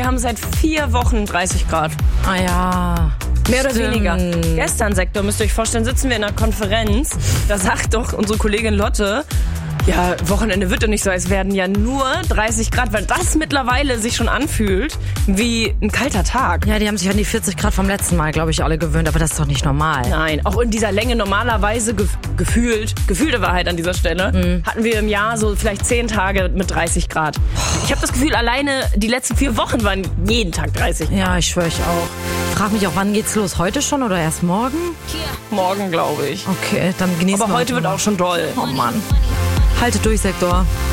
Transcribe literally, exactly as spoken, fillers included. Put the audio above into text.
haben seit vier Wochen dreißig Grad. Ah ja. Mehr oder Stimmt. weniger. Gestern, Sektor, müsst ihr euch vorstellen, sitzen wir in einer Konferenz. Da sagt doch unsere Kollegin Lotte, ja, Wochenende wird doch nicht so, es werden ja nur dreißig Grad, weil das mittlerweile sich schon anfühlt wie ein kalter Tag. Ja, die haben sich an die vierzig Grad vom letzten Mal, glaube ich, alle gewöhnt, aber das ist doch nicht normal. Nein, auch in dieser Länge normalerweise gef- gefühlt, gefühlte Wahrheit an dieser Stelle, mhm. hatten wir im Jahr so vielleicht zehn Tage mit dreißig Grad. Ich habe das Gefühl, alleine die letzten vier Wochen waren jeden Tag dreißig Grad. Ja, ich schwöre ich auch. Frag mich auch, wann geht's los? Heute schon oder erst morgen? Morgen, glaube ich. Okay, dann genießen wir. Aber heute wird auch schon doll. Oh Mann. Haltet durch, Sektor.